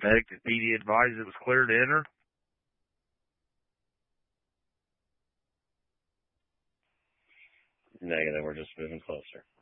Medic to PD advised it was clear to enter. Negative, we're just moving closer.